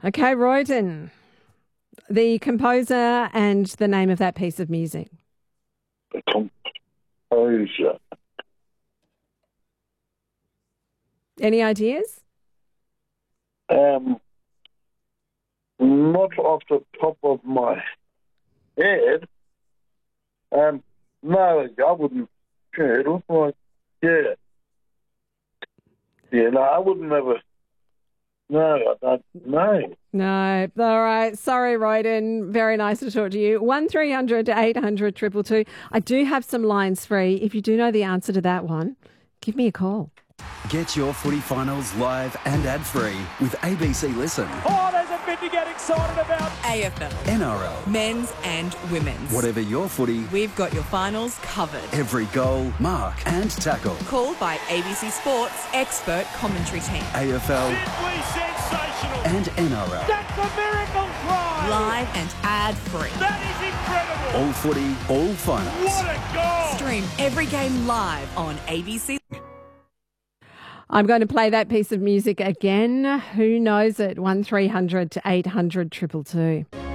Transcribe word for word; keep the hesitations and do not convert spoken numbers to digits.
Okay, Royden, the composer and the name of that piece of music. The composer. Any ideas? Um, not off the top of my head. Um, no, I wouldn't. Yeah, it looks like, yeah. Yeah, no, I wouldn't have a, no, I don't know. No. All right. Sorry, Royden. Very nice to talk to you. one three hundred eight hundred two two two. I do have some lines free. If you do know the answer to that one, give me a call. Get your footy finals live and ad-free with A B C Listen. Oh, there's a bit to get excited about. A F L. N R L. Men's and women's. Whatever your footy, We've got your finals covered. every goal, mark and tackle. Called by A B C Sports expert commentary team. A F L Simply sensational. and N R L. That's a miracle try. Live and ad-free. That is incredible. All footy, all finals. What a goal. Stream every game live on A B C. I'm going to play that piece of music again. Who knows it? one three hundred eight hundred two two two.